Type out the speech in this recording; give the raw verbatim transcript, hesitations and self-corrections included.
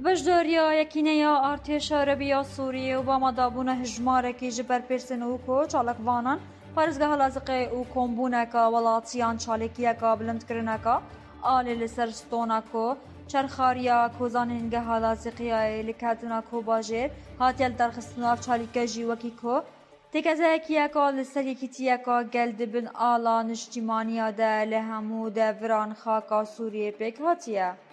بجداریا یکینه ارتش عربی سوریه و با مدابون هجمارکی جبر پرسن او کو چالکوانان پارزگاه لازقه او کمبونکا ولاتیان چالکیکا بلند کرنکا آل لسرستونا کو چرخاریا کوزاننگه لازقیه لکاتنا کو باجر هاتیل درخستناف چالکه جیوکی کو تکزه کیکا لسری کتیکا گلد بن آلا نشتیمانیا ده لهمو ده وران خاکا سوریه پیک هاتیه